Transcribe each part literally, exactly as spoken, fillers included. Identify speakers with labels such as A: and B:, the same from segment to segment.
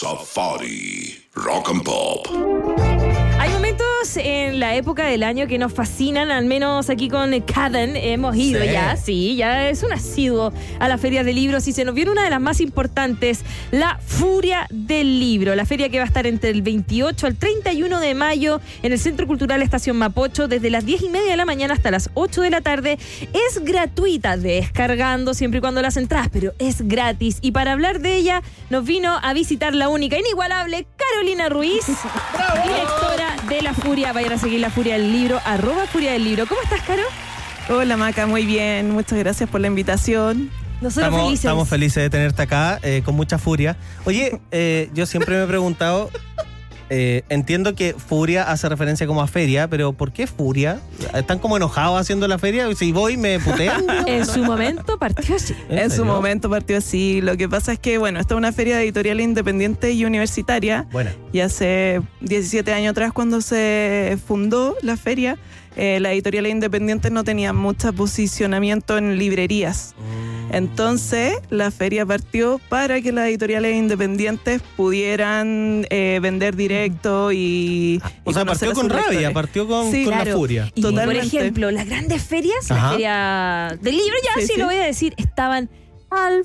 A: Safari Rock and Pop.
B: Hay momentos en la época del año que nos fascinan, al menos aquí con Caden hemos ido
C: Sí.
B: ya, sí, ya es un asiduo a la Feria de Libros y se nos viene una de las más importantes, la Furia del Libro, la feria que va a estar entre el veintiocho al treinta y uno de mayo en el Centro Cultural Estación Mapocho desde las diez y media de la mañana hasta las ocho de la tarde. Es gratuita, descargando siempre y cuando las entradas, pero es gratis. Y para hablar de ella nos vino a visitar la única, inigualable Carolina Ruiz, directora de La Furia. Vayan a seguir La Furia del Libro, arroba Furia del Libro. ¿Cómo estás, Caro?
D: Hola, Maca, muy bien. Muchas gracias por la invitación.
B: Nosotros
C: Estamos
B: felices.
C: estamos felices de tenerte acá, eh, con mucha furia. Oye, eh, yo siempre me he preguntado, eh, entiendo que Furia hace referencia como a feria, pero ¿por qué Furia? ¿Están como enojados haciendo la feria? Si voy me putean.
B: En su momento partió así.
C: ¿En
D: En su
C: serio?
D: momento partió así. Lo que pasa es que, bueno, esta es una feria de editorial independiente y universitaria.
C: Bueno.
D: Y hace diecisiete años atrás, cuando se fundó la feria, eh, las editoriales independientes no tenían mucho posicionamiento en librerías. Entonces, la feria partió para que las editoriales independientes pudieran eh, vender directo y.
C: O
D: y
C: sea,
D: conocer
C: partió
D: a
C: con
D: sus
C: rabia,
D: lectores.
C: partió con,
D: Sí,
C: con la
B: claro.
C: furia.
B: Y por
D: Totalmente.
B: ejemplo, las grandes ferias,
C: Ajá.
B: la feria del libro, ya
D: Sí,
B: sí,
D: sí.
B: lo voy a decir, estaban al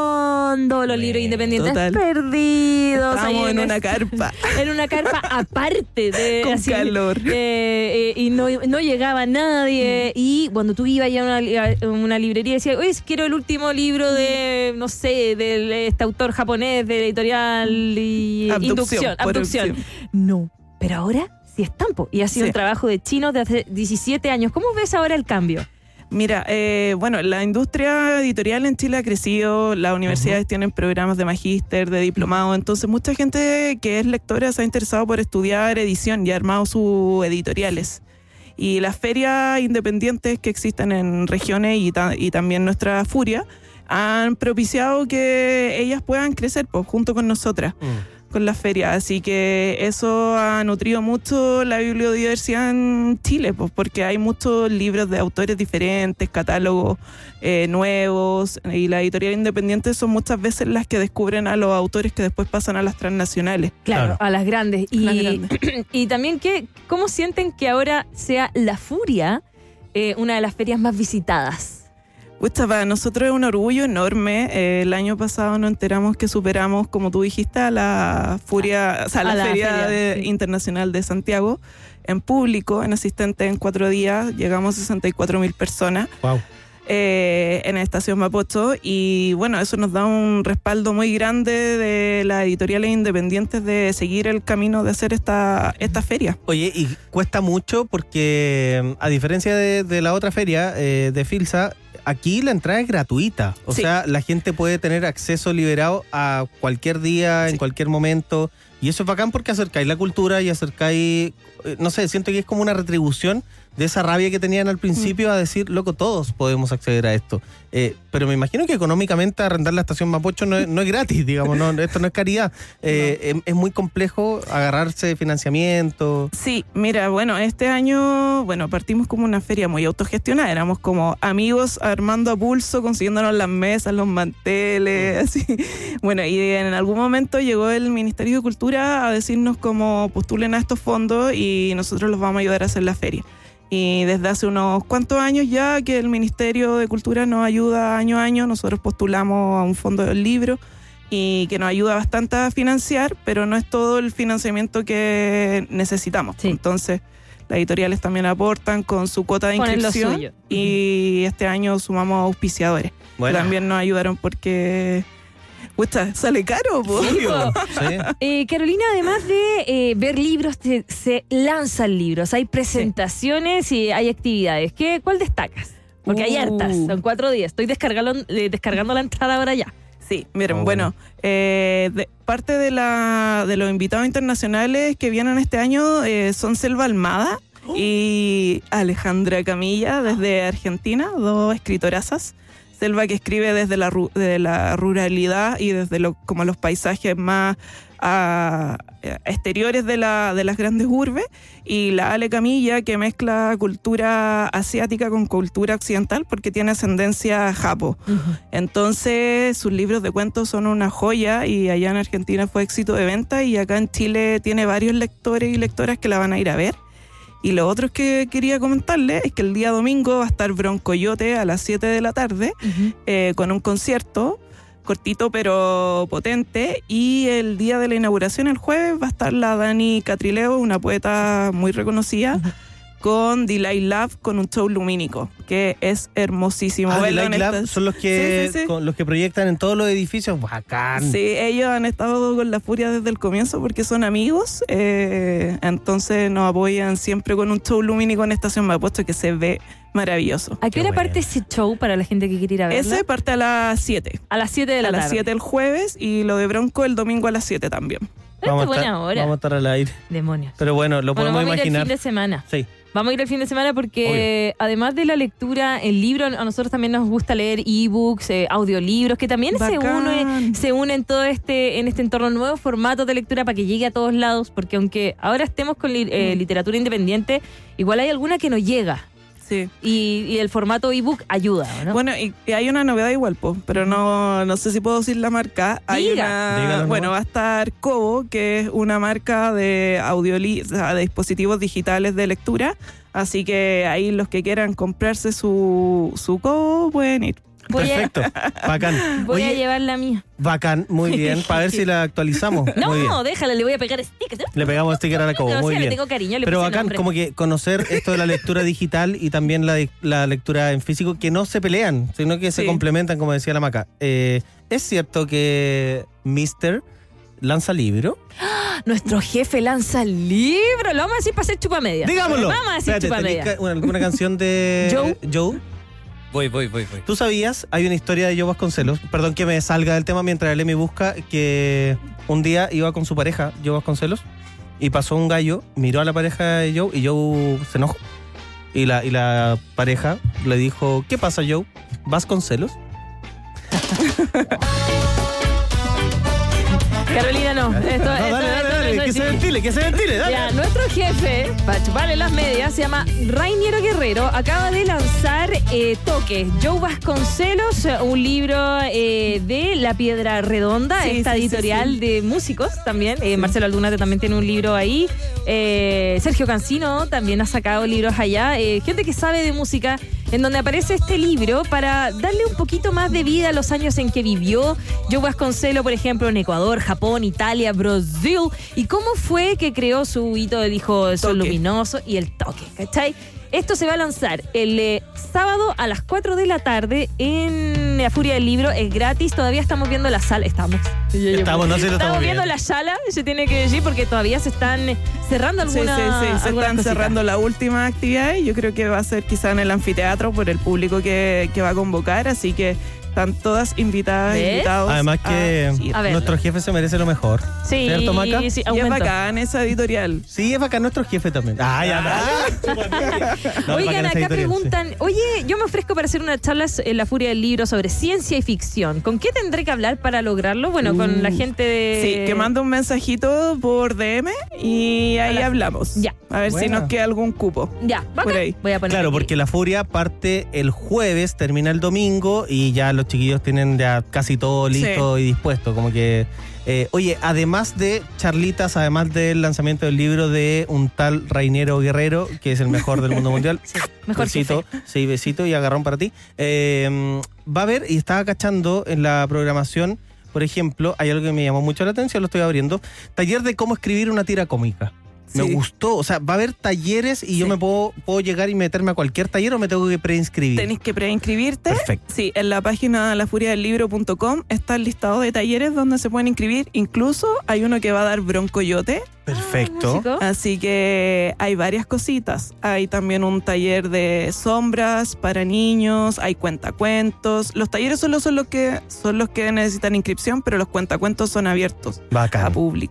B: fondo los libros independientes
D: Total.
B: perdidos. ahí
D: Estábamos en
B: es-
D: una carpa.
B: En una carpa aparte de
D: Con
B: así,
D: calor.
B: eh, eh, y no, no llegaba nadie. Y cuando tú ibas ya a una, li- a una librería y decías, oye, quiero el último libro de, no sé, de este autor japonés, de la editorial y
D: Abducción,
B: Inducción,
D: por
B: Abducción.
D: opción.
B: No, pero ahora sí están, po. Y ha sido
D: Sí.
B: un trabajo de chinos de hace diecisiete años. ¿Cómo ves ahora el cambio?
D: Mira, eh, bueno, la industria editorial en Chile ha crecido, las universidades tienen programas de magíster, de diplomado, entonces mucha gente que es lectora se ha interesado por estudiar edición y ha armado sus editoriales. Y las ferias independientes que existen en regiones y, ta- y también nuestra Furia han propiciado que ellas puedan crecer pues, junto con nosotras.
C: Mm.
D: Con la feria, así que eso ha nutrido mucho la bibliodiversidad en Chile, pues porque hay muchos libros de autores diferentes, catálogos eh, nuevos, y las editoriales independientes son muchas veces las que descubren a los autores que después pasan a las transnacionales.
B: Claro,
C: Claro.
B: a las grandes. Y,
D: Las grandes.
B: y también, ¿qué, ¿cómo sienten que ahora sea La Furia eh, una de las ferias más visitadas?
D: Pucha, para nosotros es un orgullo enorme. Eh, el año pasado nos enteramos que superamos, como tú dijiste, a la Furia, o sea,
B: A
D: la,
B: la
D: Feria,
B: feria,
D: de-
B: sí.
D: Internacional de Santiago, en público, en asistentes en cuatro días, llegamos a sesenta y cuatro mil personas.
C: Wow.
D: eh, en Estación Mapocho, y bueno, eso nos da un respaldo muy grande de las editoriales independientes de seguir el camino de hacer esta, esta feria.
C: Oye, y cuesta mucho porque, a diferencia de, de la otra feria, eh, de Filsa, aquí la entrada es gratuita. O
D: Sí.
C: sea, la gente puede tener acceso liberado a cualquier día, en
D: Sí.
C: cualquier momento. Y eso es bacán porque acercáis la cultura y acercáis, eh, no sé, siento que es como una retribución de esa rabia que tenían al principio a decir, loco, todos podemos acceder a esto. Eh, pero me imagino que económicamente arrendar la estación Mapocho no es, no es gratis, digamos, no, esto no es caridad. Eh, es, es muy complejo agarrarse de financiamiento.
D: Sí, mira, bueno, este año, bueno, partimos como una feria muy autogestionada, éramos como amigos armando a pulso, consiguiéndonos las mesas, los manteles, así. Bueno, y en algún momento llegó el Ministerio de Cultura a decirnos como postulen a estos fondos y nosotros los vamos a ayudar a hacer la feria. Y desde hace unos cuantos años ya que el Ministerio de Cultura nos ayuda año a año, nosotros postulamos a un fondo del libro y que nos ayuda bastante a financiar, pero no es todo el financiamiento que necesitamos.
B: Sí.
D: Entonces, las editoriales también aportan con su cuota de
B: Ponen lo
D: inscripción
B: suyo.
D: y este año sumamos auspiciadores.
C: Bueno.
D: También nos ayudaron porque, pucha, sale caro, po.
C: Obvio, sí.
B: Eh, Carolina, además de eh, ver libros, se, se lanzan libros, hay presentaciones y hay actividades. ¿Qué, ¿Cuál destacas? Porque hay
D: Uh.
B: hartas, son cuatro días. Estoy descargando, eh, descargando la entrada ahora ya.
D: Sí, miren,
C: Oh,
D: bueno, eh, de- parte de, la, de los invitados internacionales que vienen este año eh, son Selva Almada y Alejandra Camilla desde Argentina, dos escritorazas. selva que escribe desde la, ru- de la ruralidad y desde lo, como los paisajes más a, exteriores de, la, de las grandes urbes, y la Ale Camilla, que mezcla cultura asiática con cultura occidental porque tiene ascendencia japo. Uh-huh. Entonces sus libros de cuentos son una joya, y allá en Argentina fue éxito de venta, y acá en Chile tiene varios lectores y lectoras que la van a ir a ver. Y lo otro que quería comentarles es que el día domingo va a estar Broncoyote a las siete de la tarde, uh-huh. eh, con un concierto cortito pero potente, y el día de la inauguración, el jueves, va a estar la Dani Catrileo, una poeta muy reconocida, uh-huh. con Delay Lab, con un show lumínico que es hermosísimo.
C: Ah,
D: verlo
C: Delay
D: en
C: Lab
D: esta...
C: son los que
D: sí, sí, sí.
C: Con, los que proyectan en todos los edificios. Bacán.
D: Sí, ellos han estado con la furia desde el comienzo porque son amigos, eh, entonces nos apoyan siempre con un show lumínico en Estación Mapocho que se ve maravilloso.
B: ¿A qué hora parte ese show para la gente que quiere ir a verlo?
D: Ese parte a las siete.
B: A las siete de la
D: a
B: tarde.
D: A las siete el jueves, y lo de Bronco el domingo a las siete también.
C: Vamos a,
B: buena
C: estar,
B: hora.
C: vamos a estar al aire.
B: Demonios.
C: Pero bueno, lo
B: bueno,
C: podemos
B: vamos
C: imaginar.
B: A ir el fin de semana.
C: Sí.
B: Vamos a ir el fin de semana porque, Obvio. además de la lectura, el libro, a nosotros también nos gusta leer ebooks, eh, audiolibros, que también se une, se une en todo este, en este entorno, nuevo formato de lectura para que llegue a todos lados, porque aunque ahora estemos con li- eh, literatura independiente, igual hay alguna que no llega.
D: Sí.
B: Y, y el formato ebook ayuda, ¿no?
D: Bueno, y, y hay una novedad igual, po, pero no, no sé si puedo decir la marca. Hay
B: Diga.
D: una,
C: Dígalo,
D: bueno,
C: ¿no?
D: va a estar Kobo, que es una marca de audioli- o sea, de dispositivos digitales de lectura. Así que ahí los que quieran comprarse su, su Kobo pueden ir.
B: Voy
C: Perfecto,
B: a,
C: bacán.
B: Voy
C: Oye,
B: a llevar la mía.
C: bacán, muy bien, para ver si la actualizamos.
B: No,
C: Muy bien.
B: déjala, le voy a pegar stickers.
C: Le pegamos sticker a la Cobo,
B: No,
C: muy
B: sí,
C: bien.
B: le tengo cariño, le
C: Pero
B: puse
C: bacán,
B: nombre.
C: como que conocer esto de la lectura digital y también la, de- la lectura en físico, que no se pelean, sino que se
D: Sí.
C: complementan, como decía la Maca. Eh, ¿Es cierto que Mister lanza libro?
B: Nuestro jefe lanza el libro. Lo vamos a decir para hacer chupamedia.
C: Digámoslo.
B: Vamos a decir
C: Espérate,
B: chupamedia.
C: ¿tenés ca- una- ¿alguna canción de
B: Joe?
C: Joe?
A: Voy, voy, voy, voy.
C: ¿Tú sabías? Hay una historia de Joe Vasconcelos. Perdón que me salga del tema mientras el Emi busca, que un día iba con su pareja, Joe Vasconcelos, y pasó un gallo, miró a la pareja de Joe y Joe se enojó. Y la, y la pareja le dijo, ¿qué pasa, Joe? ¿Vasconcelos?
B: Carolina, no. Esto,
C: No,
B: esto-
C: dale, dale,
B: esto-
C: dale,
B: esto-
C: que
B: sí.
C: se ventile, que se ventile, dale.
B: Ya, nuestro jefe, para chuparle las medias, se llama Rainiero Guerrero. Acaba de lanzar eh, Toque, Joe Vasconcelos, eh, un libro eh, de La Piedra Redonda,
D: Sí,
B: esta
D: sí, sí,
B: editorial
D: sí.
B: de músicos también. Eh, Marcelo Aldunate también tiene un libro ahí. Eh, Sergio Cancino también ha sacado libros allá. Eh, gente que sabe de música, en donde aparece este libro para darle un poquito más de vida a los años en que vivió Joe Vasconcelos, por ejemplo, en Ecuador, Japón, Italia, Brasil, y cómo fue que creó su hito, dijo el sol
D: Toque.
B: luminoso y el toque, ¿cachai? Esto se va a lanzar el eh, sábado a las cuatro de la tarde en La Furia del Libro. Es gratis. Todavía estamos viendo la sala. Estamos.
C: Estamos, no sé si lo
B: Estamos
C: estamos
B: viendo
C: viendo.
B: la sala, se tiene que decir, porque todavía se están cerrando
D: Sí,
B: algunas
D: sí, sí, se
B: algunas
D: están
B: cositas.
D: cerrando las últimas actividades. Yo creo que va a ser quizá en el anfiteatro por el público que, que va a convocar, así que están todas invitadas,
B: ¿Ves?
D: invitados.
C: Además que
D: a ir.
B: A ver.
C: nuestro jefe se merece lo mejor.
B: Sí,
C: ¿Cierto, Maca?
B: sí,
D: Y es
B: aumento.
D: bacán esa editorial.
C: Sí, es bacán nuestro jefe también. Ah, ya, no.
B: Oigan, acá preguntan, oye, yo me ofrezco para hacer unas charlas en La Furia del Libro sobre ciencia y ficción. ¿Con qué tendré que hablar para lograrlo? Bueno, con la gente de...
D: Sí, que manda un mensajito por D M y ahí
B: Hola.
D: hablamos.
B: Ya.
D: A ver si
C: Buena.
D: nos queda algún cupo.
B: Ya,
D: Por
B: bacán.
D: ahí.
B: Voy a poner
C: Claro,
B: aquí.
C: porque la Furia parte el jueves, termina el domingo y ya los chiquillos tienen ya casi todo listo
D: Sí.
C: y dispuesto. Como que, eh, oye, además de charlitas, además del lanzamiento del libro de un tal Rainiero Guerrero, que es el mejor del mundo mundial.
B: Sí, mejor
C: besito,
B: jefe.
C: sí, besito y agarrón para ti. Eh, va a haber, y estaba cachando en la programación, por ejemplo, hay algo que me llamó mucho la atención, lo estoy abriendo, taller de cómo escribir una tira cómica. Me
D: Sí.
C: gustó, o sea, va a haber talleres y yo
D: Sí.
C: me puedo, puedo llegar y meterme a cualquier taller o me tengo que preinscribir.
D: Tenéis que preinscribirte.
C: Perfecto.
D: Sí, en la página la furia del libro punto com está el listado de talleres donde se pueden inscribir. Incluso hay uno que va a dar Broncoyote.
C: Perfecto.
B: Músico.
D: Así que hay varias cositas. Hay también un taller de sombras para niños, hay cuentacuentos. Los talleres solo son los que son los que necesitan inscripción, pero los cuentacuentos son abiertos a
C: Bacán.
D: público.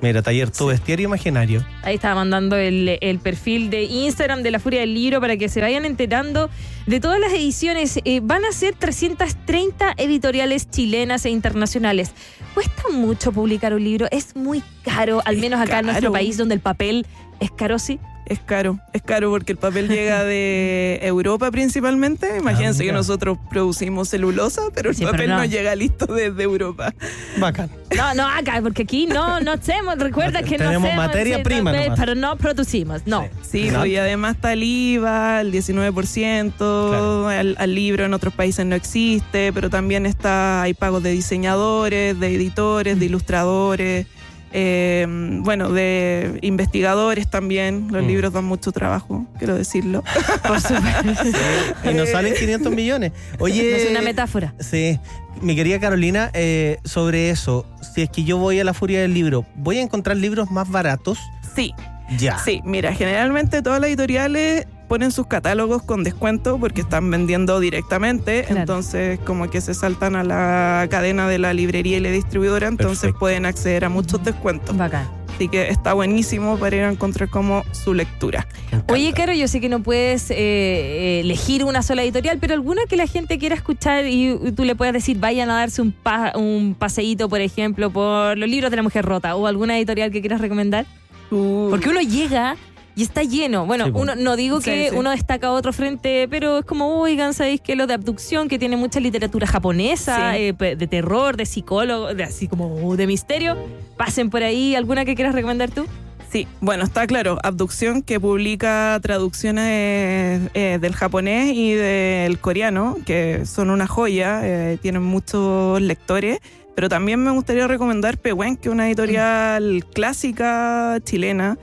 C: Mira, taller tu bestiario imaginario.
B: Ahí estaba mandando el, el perfil de Instagram de La Furia del Libro para que se vayan enterando de todas las ediciones. Eh, van a ser trescientas treinta editoriales chilenas e internacionales. Cuesta mucho publicar un libro, es muy caro, al
D: Es
B: menos acá
D: caro.
B: en nuestro país donde el papel es caro, sí.
D: Es caro, es caro porque el papel llega de Europa principalmente. Imagínense
C: Ah,
D: que
C: mira.
D: nosotros producimos celulosa, pero el
B: Sí, pero
D: papel
B: no.
D: no llega listo desde Europa.
C: Bacán.
B: No, no acá, porque aquí no, no hacemos, recuerda que no
C: Tenemos
B: hacemos,
C: materia
B: sí,
C: prima
B: no,
C: nomás.
B: pero no producimos, no.
D: Sí,
C: No.
D: pues, y además está el I V A, el diecinueve por ciento,
C: Claro.
D: al, al libro en otros países no existe, pero también está, hay pagos de diseñadores, de editores, de ilustradores, eh, bueno, de investigadores también. Los
C: Mm.
D: libros dan mucho trabajo, quiero decirlo.
B: Por supuesto.
C: Y nos salen quinientos millones. Oye.
B: No es una metáfora.
C: Sí, mi querida Carolina, eh, sobre eso, si es que yo voy a la Furia del Libro, ¿voy a encontrar libros más baratos?
D: Sí.
C: Ya.
D: Sí, mira, generalmente todas las editoriales ponen sus catálogos con descuento porque están vendiendo directamente,
B: Claro.
D: entonces como que se saltan a la cadena de la librería y la distribuidora, entonces
C: Perfecto.
D: pueden acceder a muchos descuentos.
B: Bacán.
D: Así que está buenísimo para ir a encontrar como su lectura.
B: Oye, Caro, yo sé que no puedes eh, eh, elegir una sola editorial, pero alguna que la gente quiera escuchar y, y tú le puedas decir, vayan a darse un, pa- un paseíto, por ejemplo, por los libros de la mujer rota, o alguna editorial que quieras recomendar. Porque uno llega y está lleno. Bueno,
C: Sí, po.
B: uno no digo que
D: Sí, sí.
B: uno destaca a otro frente, pero es como, oigan, ¿sabéis que lo de abducción, que tiene mucha literatura japonesa,
D: Sí.
B: eh, pe- de terror, de psicólogo, de así como uh, de misterio? Pasen por ahí. ¿Alguna que quieras recomendar tú?
D: Sí, bueno, está claro, Abducción, que publica traducciones eh, del japonés y del coreano, que son una joya, eh, tienen muchos lectores, pero también me gustaría recomendar Pehuen, que es una editorial clásica chilena,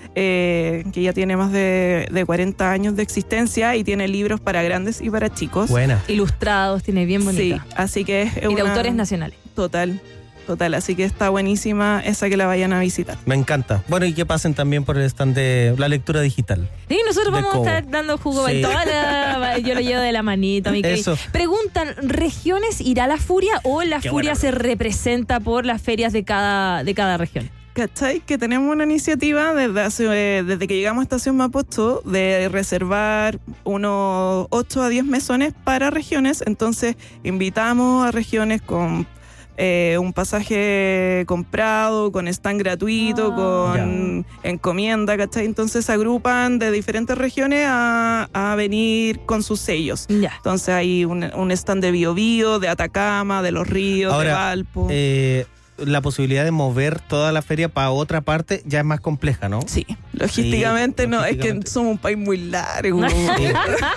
D: eh, que ya tiene más de, de cuarenta años de existencia y tiene libros para grandes y para chicos.
C: Buena.
B: Ilustrados, tiene bien bonita.
D: Sí, así que es
B: Y de
D: una-
B: autores nacionales.
D: Total, total, así que está buenísima esa que la vayan a visitar.
C: Me encanta. Bueno, y que pasen también por el stand de la lectura digital.
B: Sí, nosotros
C: De
B: vamos
C: Cobo.
B: a estar dando jugo
C: Sí.
B: en toda la- yo lo llevo de la manito, mi querido.
C: Eso.
B: Preguntan, ¿regiones irá la furia o la
C: Qué
B: furia
C: buena
B: se representa por las ferias de cada, de cada región?
D: ¿Cachai? Que tenemos una iniciativa desde, hace, eh, desde que llegamos a Estación Mapocho de reservar unos ocho a diez mesones para regiones. Entonces invitamos a regiones con eh, un pasaje comprado, con stand gratuito,
B: Ah.
D: con encomienda, ¿cachai? Entonces se agrupan de diferentes regiones a, a venir con sus sellos.
B: Ya.
D: Entonces hay un, un stand de Biobío, de Atacama, de Los Ríos,
C: Ahora,
D: de Valpo.
C: Eh, la posibilidad de mover toda la feria para otra parte ya es más compleja, ¿no?
D: Sí, logísticamente
C: Sí,
D: no,
C: logísticamente.
D: es que somos un país muy largo.
C: Sí, es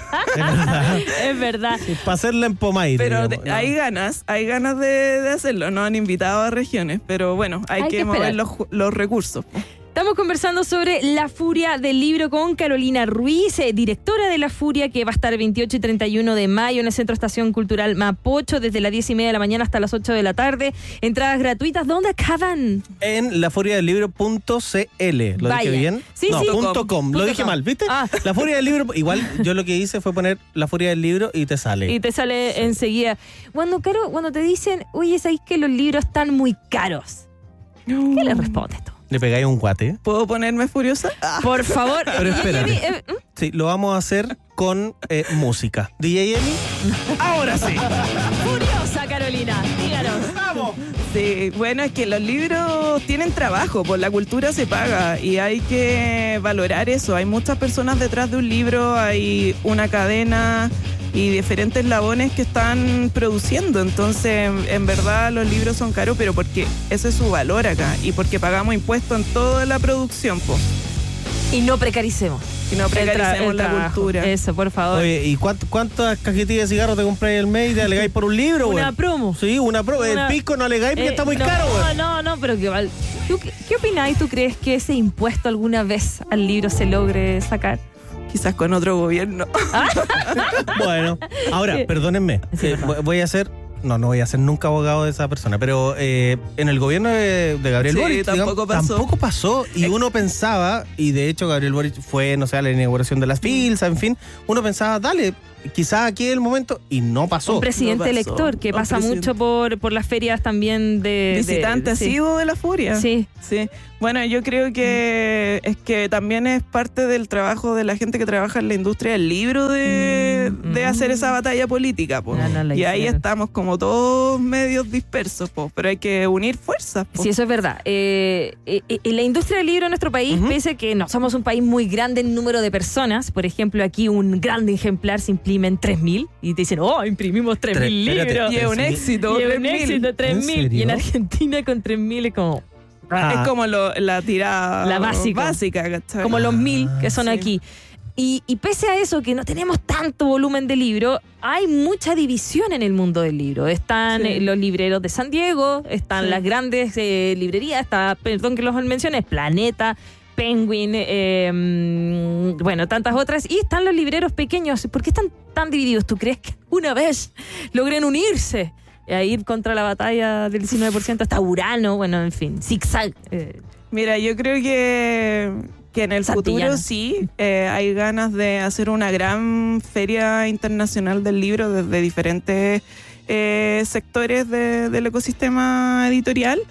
C: verdad.
B: Es verdad.
C: Sí, para hacerla en Pomaire.
D: Pero
C: digamos,
D: de-
C: ¿no?
D: hay ganas, hay ganas de, de hacerlo. Nos han invitado a regiones, pero bueno, hay,
B: Hay
D: que,
B: que
D: mover
B: esperar.
D: los, ju- los recursos.
B: Estamos conversando sobre La Furia del Libro con Carolina Ruiz, eh, directora de La Furia, que va a estar el veintiocho y treinta y uno de mayo en el Centro Estación Cultural Mapocho, desde las diez y media de la mañana hasta las ocho de la tarde. Entradas gratuitas, ¿dónde acaban?
C: En la furia del libro punto c l. ¿Lo
B: Vaya.
C: dije bien?
B: Sí,
C: no,
B: sí.
C: punto com. Lo
B: Punto
C: dije
B: com.
C: mal, ¿viste?
B: Ah.
C: La furia del libro. Igual yo lo que hice fue poner la furia del libro y te sale.
B: Y te sale enseguida. Cuando, Caro, cuando te dicen, oye, ¿sabéis que los libros están muy caros? ¿Qué le respondes tú?
C: Le pegáis un guate.
D: ¿Puedo ponerme furiosa? Ah,
B: Por favor.
C: Pero
B: Y- y-
C: espérate.
B: y- eh, ¿mm?
C: Sí, lo vamos a hacer con eh, música. D J Emi. Ahora sí.
B: Furiosa, Carolina. Díganos.
C: Vamos.
D: sí, bueno, es que los libros tienen trabajo, por la cultura se paga y hay que valorar eso. Hay muchas personas detrás de un libro, hay una cadena y diferentes eslabones que están produciendo. Entonces, en, en verdad, los libros son caros, pero porque ese es su valor acá y porque pagamos impuestos en toda la producción, po.
B: Y no precaricemos.
D: Y no
B: El tra-
D: precaricemos
B: el
D: la
B: trabajo.
D: cultura.
B: Eso, por favor.
C: Oye, ¿y cuánto- cuántas cajetillas de cigarros te compráis el mes y te alegáis por un libro, güey?
B: Una promo.
C: Sí, una promo.
B: Una-
C: El pisco no alegáis porque
B: Eh,
C: está muy
B: no,
C: caro, güey.
B: No, no, pero que val- ¿Tú qué, qué opináis? ¿Tú crees que ese impuesto alguna vez al libro se logre sacar?
D: Quizás con otro gobierno.
C: Bueno, ahora,
B: Sí.
C: perdónenme.
B: Sí,
C: eh,
B: verdad.
C: voy- voy a hacer no, no voy a ser nunca abogado de esa persona, pero eh, en el gobierno de, de Gabriel
D: Sí,
C: Boric
D: tampoco pasó.
C: tampoco pasó. Y uno pensaba, y de hecho Gabriel Boric fue, no sé, a la inauguración de las FILSA, en fin, uno pensaba, dale, quizás aquí es el momento, y no pasó.
B: Un presidente
D: No pasó.
B: elector que
D: Un
B: pasa
D: presidente.
B: mucho por, por las ferias también de...
D: Visitante
B: de, sí.
D: asiduo de la Furia.
B: Sí.
D: Sí. Bueno, yo creo que es que también es parte del trabajo de la gente que trabaja en la industria del libro de,
B: Mm,
D: de
B: mm.
D: hacer esa batalla política, po.
B: No, no la
D: Y ahí
B: hicieron.
D: estamos como todos medios dispersos, po. Pero hay que unir fuerzas, po.
B: Sí, eso es verdad. Eh, eh, eh, en la industria del libro en nuestro país,
C: Ujú.
B: pese a que no somos un país muy grande en número de personas, por ejemplo, aquí un grande ejemplar se imprime en tres mil y te dicen, oh, imprimimos tres mil
C: Tre- espérate,
B: libros.
D: Y es un
C: tres mil.
D: éxito,
B: Y es un
D: tres mil.
B: éxito, tres
C: ¿En
B: mil. Y en
C: serio?
B: Argentina con tres mil es como...
C: Ah.
D: Es como lo- la tirada
B: La básica.
D: básica, ¿cachai?
B: como los mil que son
D: sí.
B: aquí. Y, y pese a eso, que no tenemos tanto volumen de libro, hay mucha división en el mundo del libro. Están
D: Sí.
B: eh, los libreros de San Diego, están
D: Sí.
B: las grandes eh, librerías, está, perdón que los menciones, Planeta, Penguin, eh, mm, bueno, tantas otras. Y están los libreros pequeños. ¿Por qué están tan divididos? ¿Tú crees que una vez logren unirse? A ir contra la batalla del diecinueve por ciento hasta Urano, bueno, en fin, zigzag. Eh,
D: Mira, yo creo que, que en el
B: Santillana.
D: futuro sí eh, hay ganas de hacer una gran feria internacional del libro desde diferentes eh, sectores de- del ecosistema editorial,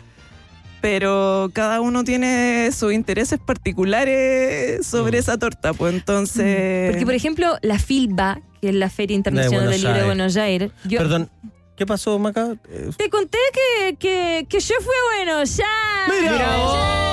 D: pero cada uno tiene sus intereses particulares sobre
C: Mm.
D: esa torta, pues entonces...
B: Porque, por ejemplo, la FILBA, que es la Feria Internacional
C: De
B: del
C: Buenos
B: Libro de
C: Aires.
B: Buenos Aires, yo
C: Perdón, ¿qué pasó, Maca? Eh,
B: te conté que, que, que yo fui a Buenos Aires.
C: ¡Mira vos!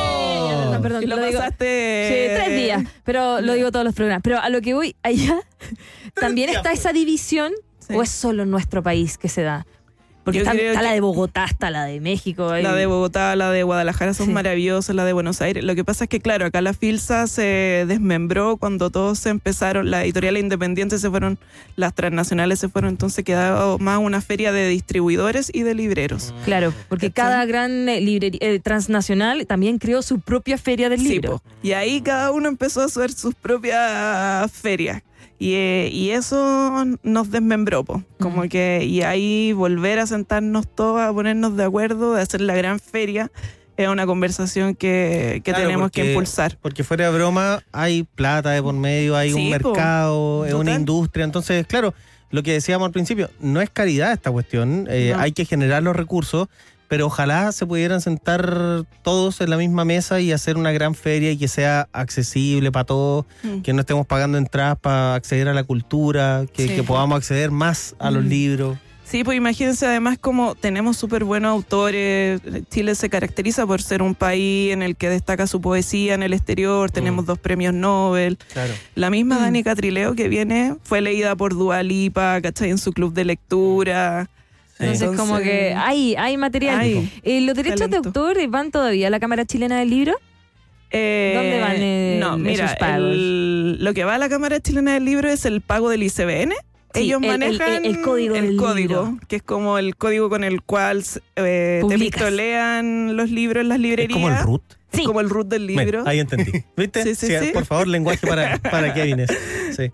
B: Sí, no, perdón,
D: y lo
B: lo digo-
D: pasaste...
B: Sí, tres días, pero lo digo todos los programas. Pero a lo que voy, allá también
C: días
B: está
C: fue.
B: esa división,
D: Sí.
B: o es solo en nuestro país que se da. Porque
D: Yo
B: está,
D: creo
B: está la
D: que-
B: de Bogotá, está la de México.
D: La
B: y-
D: de Bogotá, la de Guadalajara son
B: Sí.
D: maravillosas, la de Buenos Aires. Lo que pasa es que, claro, acá la FILSA se desmembró cuando todos se empezaron, las editoriales independientes se fueron, las transnacionales se fueron, entonces quedaba más una feria de distribuidores y de libreros.
B: Claro, porque
D: ¿Cachai?
B: cada gran eh, librería eh, transnacional también creó su propia feria del
D: Sí,
B: libro.
D: po. Y ahí cada uno empezó a hacer sus propias ferias. Y, eh, y eso nos desmembró, po. Como
B: Mm.
D: que, y ahí volver a sentarnos todos, a ponernos de acuerdo, de hacer la gran feria, es una conversación que, que
C: Claro,
D: tenemos que
C: porque-
D: impulsar.
C: Porque fuera de broma, hay plata de por medio, hay
D: Sí,
C: un
D: po.
C: mercado, es una
D: Total.
C: industria. Entonces, claro, lo que decíamos al principio, no es caridad esta cuestión, eh,
D: No.
C: hay que generar los recursos, pero ojalá se pudieran sentar todos en la misma mesa y hacer una gran feria y que sea accesible para todos,
D: Mm.
C: que no estemos pagando entradas para acceder a la cultura, que,
D: Sí.
C: que podamos acceder más a los
B: Mm.
C: libros.
D: Sí, pues imagínense además como tenemos súper buenos autores, Chile se caracteriza por ser un país en el que destaca su poesía en el exterior, tenemos
C: Mm.
D: dos premios Nobel,
C: Claro.
D: la misma
B: Mm.
D: Dani Catrileo que viene fue leída por Dua Lipa, ¿cachai? En su club de lectura.
B: Entonces, como que hay, hay material.
D: Hay
B: Eh, ¿Los derechos
D: talento.
B: de autor eh, van todavía a la Cámara Chilena del Libro?
D: Eh,
B: ¿Dónde van, eh,
D: No, mira,
B: esos pagos?
D: el- lo que va a la Cámara Chilena del Libro es el pago del I C B N.
B: Sí,
D: Ellos
B: el- el-
D: manejan
B: el código
D: el
B: del
D: código,
B: libro.
D: que es como el código con el cual eh, te
B: Publicas.
D: pistolean los libros en las
C: Es
D: librerías.
C: como el root.
D: Es
B: Sí.
D: como el root del libro.
C: Bueno, ahí entendí. ¿Viste?
D: Sí, sí, sí.
C: Por favor, lenguaje para, para Kevin. Sí.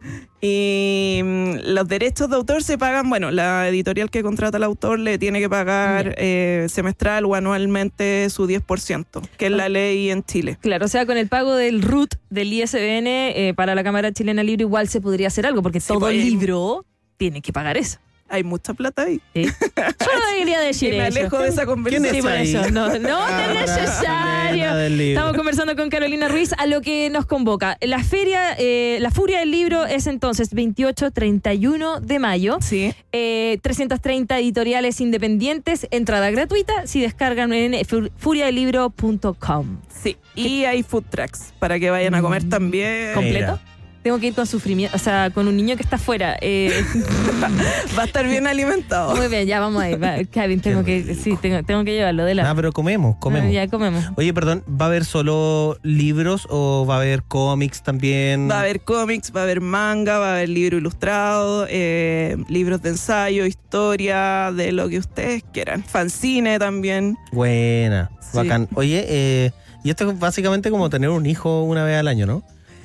D: Y mm, los derechos de autor se pagan, bueno, la editorial que contrata al autor le tiene que pagar
B: Ya.
D: eh, semestral o anualmente su diez por ciento, que es la ley en Chile.
B: Claro, o sea, con el pago del R U T del I S B N eh, para la Cámara Chilena del Libro igual se podría hacer algo, porque
D: Sí,
B: todo
D: pues,
B: libro tiene que pagar eso.
D: Hay mucha plata ahí.
B: ¿sí? Yo no debería decir
D: Y me
B: eso.
D: alejo de esa
C: ¿Quién
D: conversación.
B: Sí, por
C: ahí?
B: eso. No, no, no
C: Ah,
B: es necesario.
C: Chilena del Libro.
B: Estamos conversando con Carolina Ruiz a lo que nos convoca. La feria, eh, la Furia del Libro es entonces veintiocho treinta y uno de mayo.
D: Sí.
B: Eh, trescientas treinta editoriales independientes, entrada gratuita si descargan en furia del libro punto com.
D: Sí, y hay food trucks para que vayan a comer
B: Mm.
D: también.
B: ¿Completo?
C: Mira.
B: Tengo que ir con sufrimiento, o sea, con un niño que está afuera. Eh,
D: Va a estar bien alimentado.
B: muy bien, ya vamos a ir. Va, Kevin, tengo
C: Qué
B: que, sí, tengo, tengo que llevarlo de la.
C: Ah, pero comemos, comemos.
B: Ya comemos.
C: Oye, perdón, ¿va a haber solo libros o va a haber cómics también?
D: Va a haber cómics, va a haber manga, va a haber libro ilustrado, eh, libros de ensayo, historia, de lo que ustedes quieran. Fanzine también.
C: Buena,
D: Sí.
C: bacán. Oye, eh, y esto es básicamente como tener un hijo una vez al año, ¿no?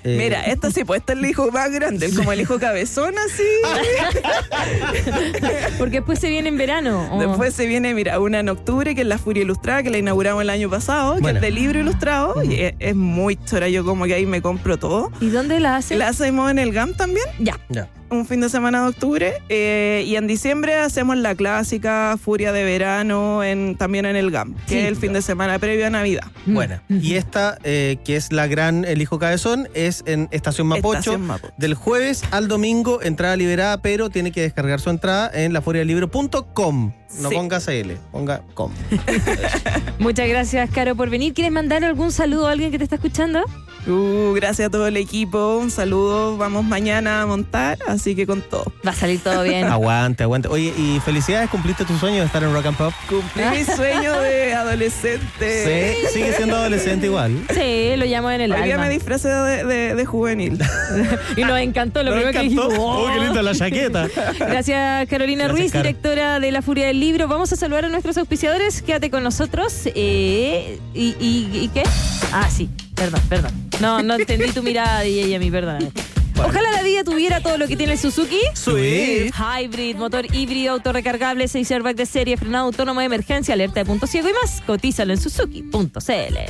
C: Eh,
D: Mira, esta sí, pues este es el hijo más grande, como el hijo cabezón, así.
B: Porque después se viene en verano. ¿o?
D: Después se viene, mira, una en octubre, que es La Furia Ilustrada, que la inauguramos el año pasado,
C: Bueno.
D: que es de libro ilustrado,
C: Ujú.
D: y es, es muy chora, yo como que ahí me compro todo.
B: ¿Y dónde la hacen?
D: La hacemos en el G A M también,
B: Ya.
C: Ya.
D: un fin de semana de octubre, eh, y en diciembre hacemos la clásica Furia de Verano en, también en el G A M, que
B: Sí.
D: es el fin de semana previo a Navidad.
C: Buena.
B: Ujú.
C: Y esta, eh, que es la gran El Hijo Cabezón, es en Estación Mapocho.
D: Estación Mapocho.
C: Del jueves al domingo, entrada liberada, pero tiene que descargar su entrada en la furia del libro punto com. No
D: Sí.
C: ponga C L, ponga com.
B: Muchas gracias, Caro, por venir. ¿Quieres mandar algún saludo a alguien que te está escuchando?
D: Uh, gracias a todo el equipo, un saludo, vamos mañana a montar, así que con todo.
B: Va a salir todo bien.
C: Aguante, aguante. Oye, y felicidades, cumpliste tu sueño de estar en Rock and Pop.
D: Cumplí mi sueño de adolescente.
C: Sí, sigue siendo adolescente igual.
B: Sí, lo llamo en el
D: Hoy día
B: alma.
D: me disfracé de, de- de juvenil.
B: Y nos encantó lo
C: Me
B: primero que
C: encantó.
B: dijimos.
C: Oh, qué linda la chaqueta.
B: Gracias, Carolina
C: Gracias,
B: Ruiz,
C: Caro.
B: directora de La Furia del Libro. Vamos a saludar a nuestros auspiciadores. Quédate con nosotros. Eh, y, y- ¿Y qué? Ah, sí. Perdón, perdón. No, no entendí tu mirada y ella mi perdón. Ojalá la vida tuviera todo lo que tiene el Suzuki.
C: Swift.
B: Hybrid, motor híbrido, autorrecargable, seis airbags de serie, frenado autónomo de emergencia, alerta de punto ciego y más. Cotízalo en suzuki punto c l.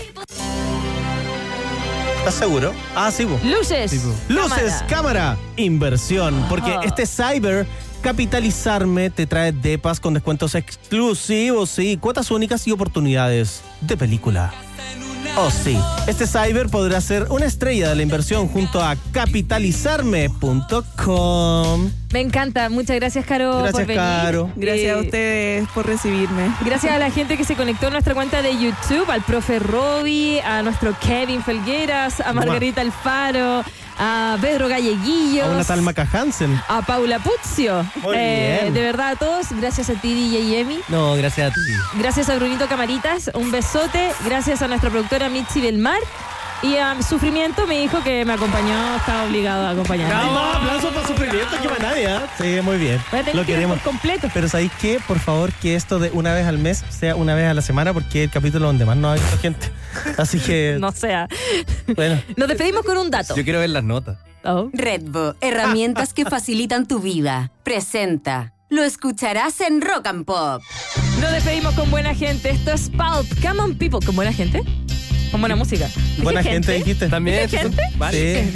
C: ¿Estás seguro? Ah, sí, vos.
B: Luces.
C: Sí, po. Luces,
B: cámara.
C: cámara, inversión. Porque
B: Ah.
C: este Cyber Capitalizarme te trae depas con descuentos exclusivos, sí, cuotas únicas y oportunidades de película. Oh, sí. Este Cyber podrá ser una estrella de la inversión junto a capitalizarme punto com.
B: Me encanta. Muchas gracias, Caro,
C: Gracias,
B: por venir.
C: Caro.
D: Gracias a
B: Eh,
D: ustedes por recibirme.
B: Gracias a la gente que se conectó a nuestra cuenta de YouTube, al profe Roby, a nuestro Kevin Felgueras, a Margarita Alfaro, a Pedro Galleguillos,
C: A una tal Maca Hansen.
B: a Paula Puzio.
C: Muy bien.
B: De verdad a todos, gracias a ti, D J Emi.
C: No, gracias a ti.
B: Gracias a Brunito Camaritas, un besote. Gracias a nuestra productora Mitzi Belmar. Y a Sufrimiento, mi hijo que me acompañó, estaba obligado a acompañarme.
C: ¡Bravo! ¡Aplausos para Sufrimiento! ¡Qué para nadie! ¿eh? Sí, muy bien.
B: Voy a tener
C: Lo
B: que ir
C: queremos.
B: por completo.
C: Pero ¿sabéis qué? Por favor, que esto de una vez al mes sea una vez a la semana, porque es el capítulo donde más nos ha visto gente. Así que,
B: No sea.
C: bueno.
B: Nos despedimos con un dato.
A: Yo quiero ver las notas.
B: Oh.
E: Redbo, herramientas que facilitan tu vida. Presenta. Lo escucharás en Rock and Pop.
B: Nos despedimos con buena gente. Esto es Pulp. Come on, people. ¿Con buena gente? Con buena música. ¿Dije
C: Buena gente, dijiste.
A: También.
B: ¿Dije gente?
A: Vale.
C: Sí.